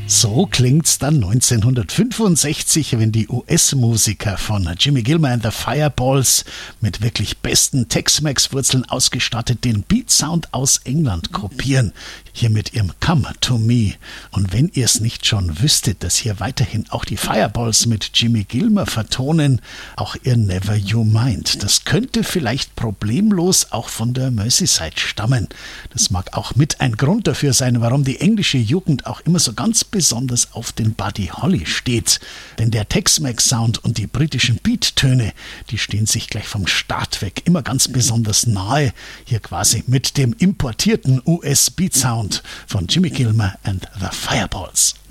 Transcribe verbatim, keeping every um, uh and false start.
So klingt's dann neunzehnhundertfünfundsechzig, wenn die U S-Musiker von Jimmy Gilmer and the Fireballs mit wirklich besten Tex-Mex-Wurzeln ausgestattet den Beat-Sound aus England kopieren. Hier mit ihrem Come to Me. Und wenn ihr es nicht schon wüsstet, dass hier weiterhin auch die Fireballs mit Jimmy Gilmer vertonen, auch ihr Never You Mind. Das könnte vielleicht problemlos auch von der Merseyside stammen. Das mag auch mit ein Grund dafür sein, warum die englische Jugend auch immer so ganz besonders auf den Buddy Holly steht. Denn der Tex-Mex-Sound und die britischen Beat-Töne, die stehen sich gleich vom Start weg immer ganz besonders nahe. Hier quasi mit dem importierten U S-Beat-Sound von Jimmy Gilmer and the Fireballs.